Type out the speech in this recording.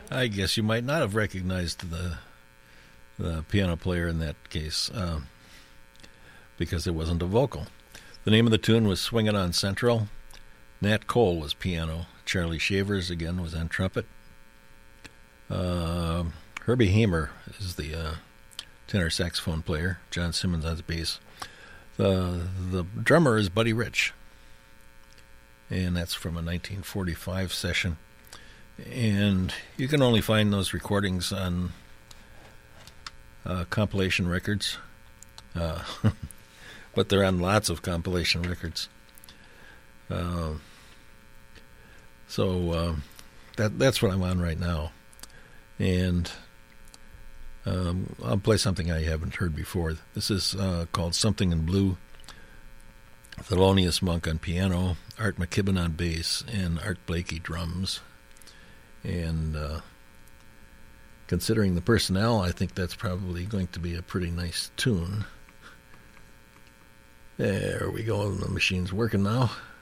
I guess you might not have recognized the piano player in that case because it wasn't a vocal. The name of the tune was Swingin' on Central. Nat Cole was piano. Charlie Shavers, again, was on trumpet. Herbie Hamer is the tenor saxophone player. John Simmons on bass. The drummer is Buddy Rich. And that's from a 1945 session. And you can only find those recordings on compilation records. But they're on lots of compilation records. So that's what I'm on right now. And I'll play something I haven't heard before. This is called Something in Blue. Thelonious Monk on piano, Art McKibben on bass, and Art Blakey drums. And considering the personnel, I think that's probably going to be a pretty nice tune. There we go. The machine's working now.